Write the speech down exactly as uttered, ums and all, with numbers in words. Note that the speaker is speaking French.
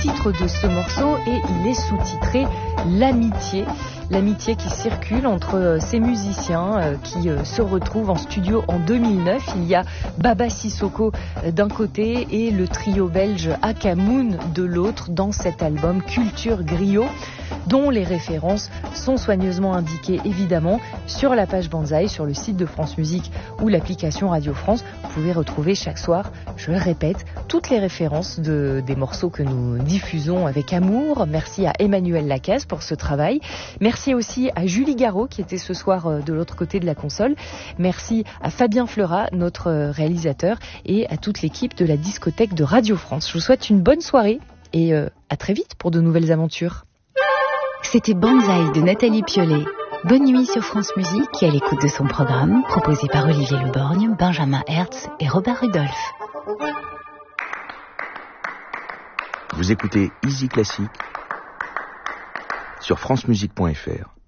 titre de ce morceau et il est sous-titré L'amitié. L'amitié qui circule entre ces musiciens qui se retrouvent en studio en deux mille neuf. Il y a Baba Sissoko d'un côté et le trio belge Akamoun de l'autre dans cet album Culture Griot, dont les références sont soigneusement indiquées évidemment sur la page Banzai, sur le site de France Musique ou l'application Radio France. Vous pouvez retrouver chaque soir, je le répète, toutes les références de, des morceaux que nous diffusons avec amour. Merci à Emmanuel Lacaze pour ce travail. Merci aussi à Julie Garot qui était ce soir de l'autre côté de la console. Merci à Fabien Fleurat, notre réalisateur, et à toute l'équipe de la discothèque de Radio France. Je vous souhaite une bonne soirée et euh, à très vite pour de nouvelles aventures. C'était Banzai de Nathalie Piollet. Bonne nuit sur France Musique et à l'écoute de son programme proposé par Olivier Leborgne, Benjamin Hertz et Robert Rudolph. Vous écoutez Easy Classique sur francemusique point f r.